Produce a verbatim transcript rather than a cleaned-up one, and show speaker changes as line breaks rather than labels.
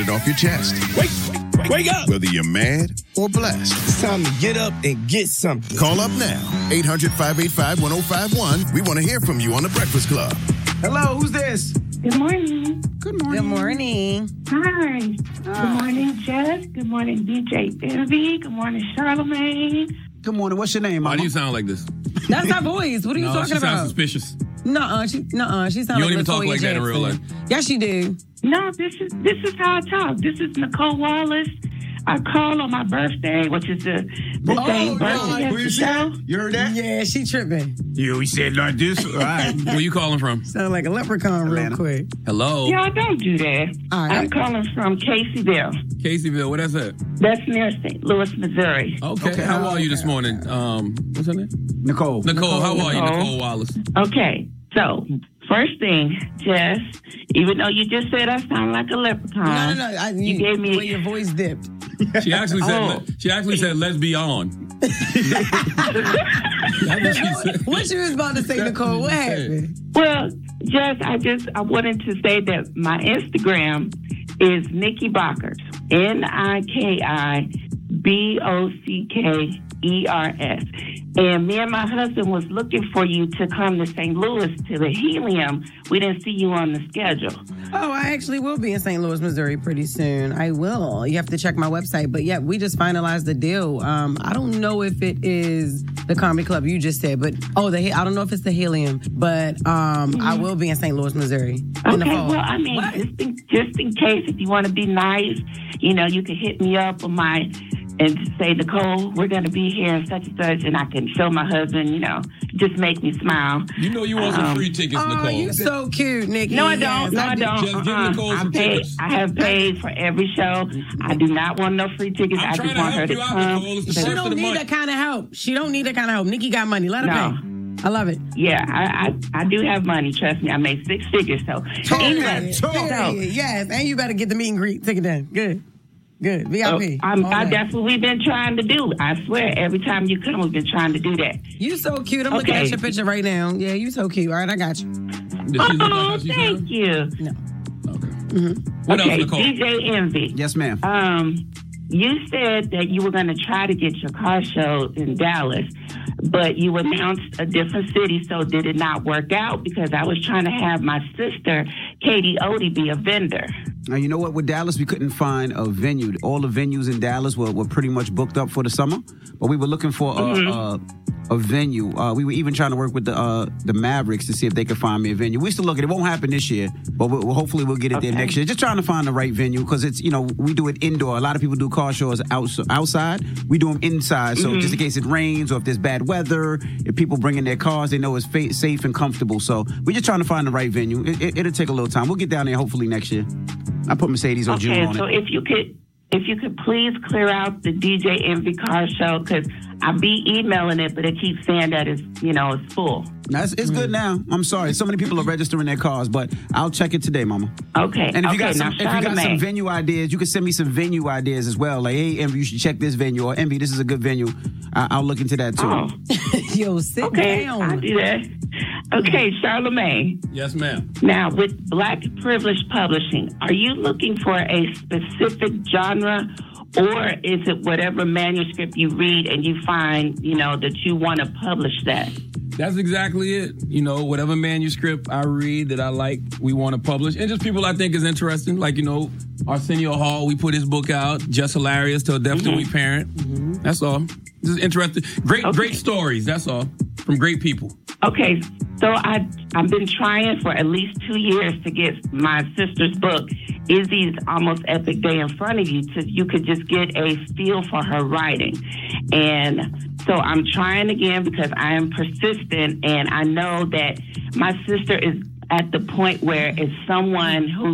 it off your chest.
Wake, wake, wake up.
Whether you're mad or blessed.
It's time to get up and get something.
Call up now. eight hundred, five eight five, one oh five one. We want to hear from you on The Breakfast Club.
Hello, who's this?
Good morning.
Good morning.
Good morning.
Hi. Good morning, Jess. Good morning, D J Envy. Good morning, Charlamagne.
Good morning. What's your name, Mama?
Why do you sound like this?
That's our voice. What are you
no,
talking
she
about?
sounds suspicious.
Nuh-uh. She, nuh-uh. She sounds
You
like
don't even talk
Latoya
like that in real
Jackson.
life.
Yes, you do.
No, this is this is how I talk. This is Nicole Wallace. I call on my birthday, which is the, the
Oh,
same
no.
birthday as
What you
the
said?
show.
You heard that?
Yeah, she tripping.
You, we said like this. All right.
Where you calling from?
Sound like a leprechaun real
Atlanta.
quick.
Hello?
Y'all don't do that.
All right.
I'm calling from Caseyville.
Caseyville, what that's at?
That's near Saint Louis, Missouri.
Okay,
Okay.
how are you this morning? Um, what's her name?
Nicole.
Nicole, how are you,
Nicole.
Nicole Wallace?
Okay, so first thing, Jess, even though you just said I sound like a leprechaun,
No, no, no. I, you,
you gave me
when your voice dipped.
She actually said,
Oh.
she actually said, let's be on. That's what she said.
What you was about to say, Nicole? What happened?
Well, Jess, I just I wanted to say that my Instagram is Nikki Bockers, N I K I B O C K E R S. And me and my husband was looking for you to come to Saint Louis to the Helium. We didn't see you on the schedule.
Oh, I actually will be in Saint Louis, Missouri pretty soon. I will. You have to check my website. But yeah, we just finalized the deal. Um, I don't know if it is the comedy club you just said, but oh, the I don't know if it's the Helium, but um, mm-hmm. I will be in Saint Louis, Missouri.
Okay,
in the fall.
well, I mean,
What?
just in, just in case, if you want to be nice, you know, you can hit me up on my and say, Nicole, we're going to be here and such and such, and I can show my husband, you know, just make me smile.
You know you want some
Um,
free tickets,
Oh,
Nicole.
you so cute, Nikki.
No, I
Yes,
don't. No, I
do.
don't.
Just give
Uh-uh.
Nicole
I
some
paid.
tickets.
I have paid for every show. I do not want no free tickets.
I'm
I
trying
just
to
want her
help
to
you out,
come.
Nicole. It's the
She
first of
don't
the
need
month.
that kind of help. She don't need that kind of help. Nikki got money. Let her
No.
pay. I love it.
Yeah, I, I I do have money. Trust me, I made six figures. So anyway, so,
Period. Yes, and you better get the meet and greet ticket done. Good. Good. V I P.
Oh, I'm,
All
I,
that.
that's what we've been trying to do. I swear, every time you come, we've been trying to do that.
You so cute. I'm looking
Okay.
at your picture right now. Yeah, you so cute. All right, I got you.
Did she look like
Oh,
how she
thank
sound?
you.
No.
Okay. What
okay,
else, Nicole?
D J Envy.
Yes, ma'am.
Um, you said that you were going to try to get your car show in Dallas, but you announced a different city, so did it not work out? Because I was trying to have my sister, Katie Odie, be a vendor.
Now, you know what? With Dallas, we couldn't find a venue. All the venues in Dallas were, were pretty much booked up for the summer, but we were looking for a,
Mm-hmm.
a, a venue. Uh, we were even trying to work with the uh, the Mavericks to see if they could find me a venue. We still looking. It won't happen this year, but we'll, we'll, hopefully we'll get it there
Okay.
next year. Just trying to find the right venue because it's, you know, we do it indoor. A lot of people do car shows outs- outside. We do them inside. So
Mm-hmm.
just in case it rains or if there's bad weather, if people bring in their cars, they know it's fa- safe and comfortable. So we're just trying to find the right venue. It, it, it'll take a little time. We'll get down there hopefully next year. I put Mercedes or June
Okay,
on
so
it.
if you could, if you could please clear out the D J Envy car show, because I be emailing it, but it keeps saying that it's, you know, it's full.
No, it's, it's good now. I'm sorry. So many people are registering their cars, but I'll check it today, Mama.
Okay.
And if
okay,
you got some,
now
if you got some
Charlamagne.
venue ideas, you can send me some venue ideas as well. Like, hey, Envy, you should check this venue, or Envy, this is a good venue. I, I'll look into that too.
Oh,
Yo, sit
okay.
down.
I'll do that. Okay, Charlamagne.
Yes, ma'am.
Now, with Black Privilege Publishing, are you looking for a specific genre, or is it whatever manuscript you read and you find, you know, that you want to publish that?
That's exactly it. You know, whatever manuscript I read that I like, we want to publish. And just people I think is interesting. Like, you know, Arsenio Hall, we put his book out, Just Hilarious Till Death Do We Parent. Mm-hmm. That's all. This is interesting. Great,
Okay.
great stories. That's all. From great people.
Okay, so I, I've been trying for at least two years to get my sister's book, Izzy's Almost Epic Day, in front of you so you could just get a feel for her writing. And so I'm trying again because I am persistent, and I know that my sister is at the point where it's someone who